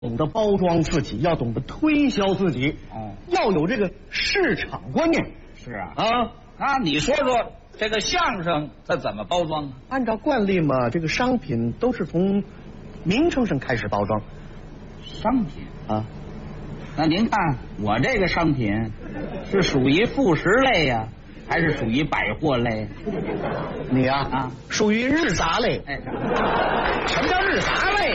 懂得包装自己，要懂得推销自己，要有这个市场观念。 是啊，那你说说这个相声它怎么包装啊？ 按照惯例嘛，这个商品都是从名称上开始包装。 商品啊， 那您看我这个商品是属于副食类呀，还是属于百货类？ 你啊，属于日杂类。 哎，什么叫日杂类？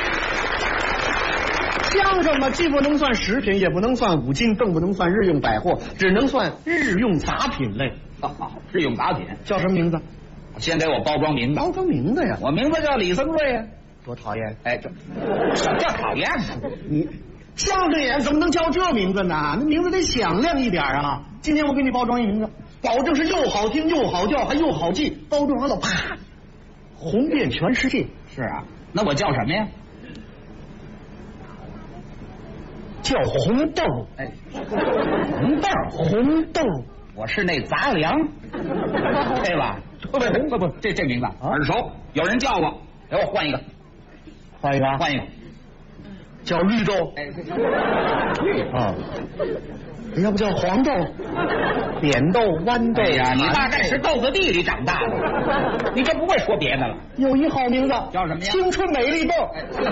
相声嘛，既不能算食品，也不能算五金，更不能算日用百货，只能算日用杂品类。 日用杂品叫什么名字？ 先给我包装名字。 包装名字呀？ 我名字叫李增瑞呀。 多讨厌！ 哎，什么叫讨厌？ 你相声演员怎么能叫这名字呢？那名字得响亮一点啊！今天我给你包装一名字，保证是又好听又好叫，还又好记。包装完了，啪，红遍全世界。 是啊，那我叫什么呀？ 叫红豆。 哎，红豆， 红豆， 我是那杂粮，对吧？不，这名字耳熟，有人叫过，给我换一个， 换一个， 换一个， 叫绿豆。 哎， 啊，要不叫黄豆、扁豆、豌豆。 哎呀，你大概是豆子地里长大的，你这不会说别的了。 有一好名字， 叫什么呀？ 青春美丽豆。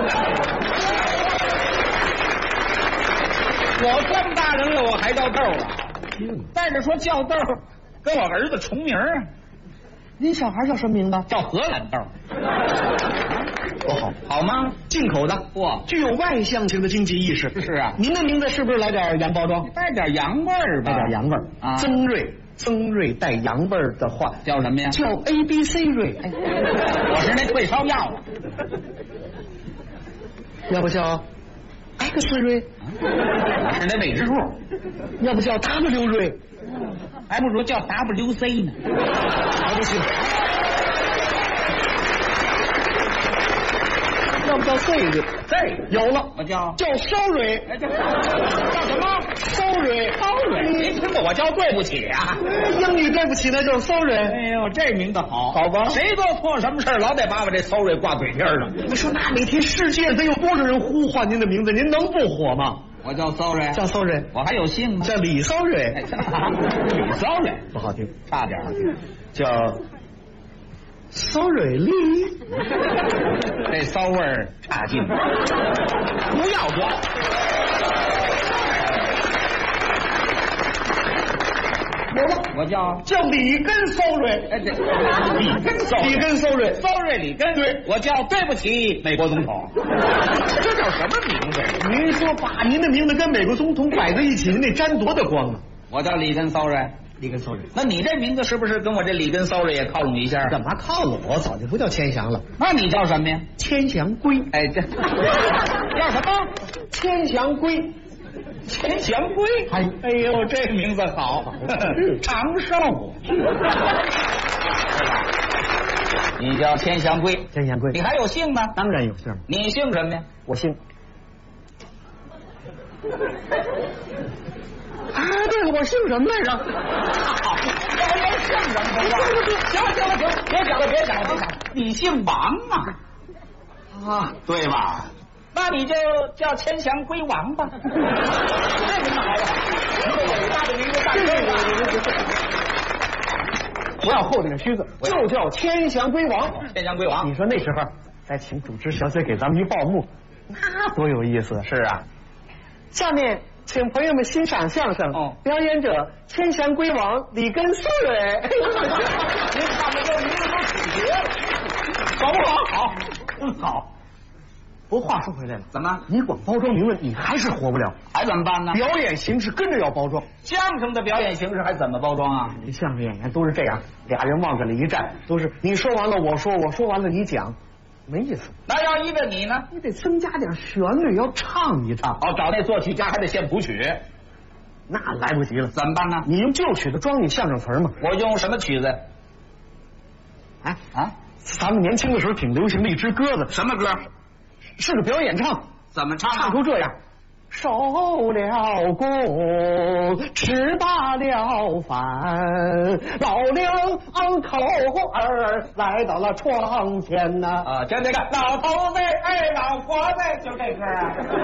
我这么大人了，我还叫豆啊？但是说叫豆，跟我儿子重名啊。 您小孩叫什么名字？ 叫荷兰豆。 多好， 好吗？ 进口的， 哇， 具有外向型的经济意识。 是啊， 您的名字是不是来点洋包装？ 带点洋味儿吧， 带点洋味儿啊。曾瑞，曾瑞带洋味儿的话叫什么呀？ 叫 ABC 瑞。 哎，我是那退烧药。 要不叫 X 瑞？ 我是那未知数。 要不叫 W 瑞？ 还不如叫 WC 呢。 还不行。要不叫 C 瑞？有了， 我叫烧蕊。 哎，叫什么？ 烧蕊， 烧蕊。您听着，我叫对不起啊。 英语对不起，那就是烧蕊。 哎呦，这名字好， 好吧？ 谁做错什么事老得把我这烧蕊挂嘴边上。 你说那每天世界得有多少人呼唤您的名字，您能不火吗？ 我叫骚蕊， 叫骚蕊。 我还有姓吗？ 叫李骚蕊。 李骚蕊不好听， 差点。 叫骚蕊丽。 这骚味儿差劲，不要说。 有了， 我叫里根骚蕊。 哎，这里根骚蕊，骚蕊里根。 对， 我叫对不起美国总统。这叫什么名字？ 您说把您的名字跟美国总统摆在一起，您得沾多大光啊？ 我叫里根骚蕊。 里根骚蕊， 那你这名字是不是跟我这里根骚蕊也靠拢一下？ 干嘛靠拢？我早就不叫千祥了。 那你叫什么呀？ 千祥龟。 哎，这叫什么？ 千祥龟。 千祥龟。哎呦，这名字好，长寿。你叫千祥龟。 千祥龟。 你还有姓吗？ 当然有姓。 你姓什么呀？ 我姓。啊，对，我姓什么来着？ 我姓什么？行，别讲了，你姓王啊？对吧？那你就叫千祥龟王吧。这名字好不好？一个伟大的名字，大不要后边的须子，就叫千祥龟王。 千祥龟王， 你说那时候再请主持小嘴给咱们一报幕，那多有意思！是啊，下面请朋友们欣赏相声。表演者千祥龟王里根骚蕊。 您看这名字都起绝了，好不好？好。 不过话说回来了， 怎么？ 你光包装名字，你还是活不了， 还怎么办呢？ 表演形式跟着要包装。 相声的表演形式还怎么包装啊？ 相声演员都是这样，俩人往这里一站，都是你说完了我说，我说完了你讲，没意思。 那要依着你呢？ 你得增加点旋律，要唱一唱。 找那作曲家还得先谱曲， 那来不及了。 怎么办呢？ 你用旧曲子装你相声词吗？ 我用什么曲子？ 咱们年轻的时候挺流行的一支歌子。 什么歌？ 是个表演唱。怎么唱？唱出这样：收了工，吃罢了饭，老两口儿来到了窗前呐。 就这个老头子，哎，老婆子，就这歌啊。